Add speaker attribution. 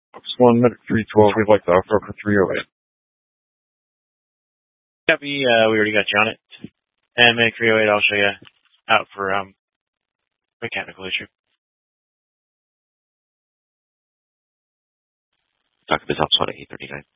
Speaker 1: Box 1, Medic 312, we'd like to offer for 308.
Speaker 2: Copy, we already got you on it. And Medic 308, I'll show you out for mechanical issue.
Speaker 3: Dr. Bizal's on 839.